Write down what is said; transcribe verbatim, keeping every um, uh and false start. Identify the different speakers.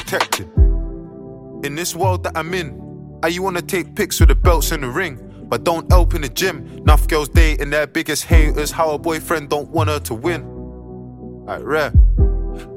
Speaker 1: protected. In this world that I'm in, I you wanna take pics with the belts in the ring, but don't help in the gym. Enough girls dating their biggest haters, how a boyfriend don't want her to win. Alright, rare.